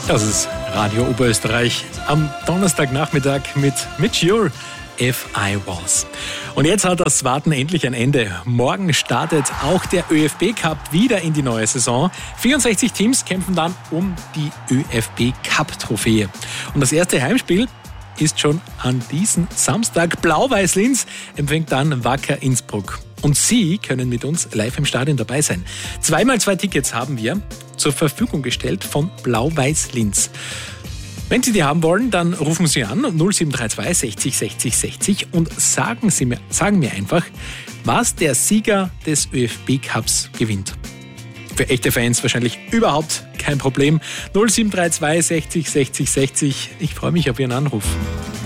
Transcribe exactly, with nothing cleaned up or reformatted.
Das ist Radio Oberösterreich am Donnerstagnachmittag mit Mitch Ure, If I Was. Und jetzt hat das Warten endlich ein Ende. Morgen startet auch der ÖFB Cup wieder in die neue Saison. vierundsechzig Teams kämpfen dann um die ÖFB Cup-Trophäe. Und das erste Heimspiel ist schon an diesem Samstag. Blau-Weiß-Linz empfängt dann Wacker Innsbruck. Und Sie können mit uns live im Stadion dabei sein. Zweimal zwei Tickets haben wir zur Verfügung gestellt von Blau-Weiß-Linz. Wenn Sie die haben wollen, dann rufen Sie an null sieben drei zwei sechzig sechzig sechzig und sagen Sie mir, sagen mir einfach, was der Sieger des ÖFB Cups gewinnt. Für echte Fans wahrscheinlich überhaupt kein Problem. null sieben drei zwei sechzig sechzig sechzig. Ich freue mich auf Ihren Anruf.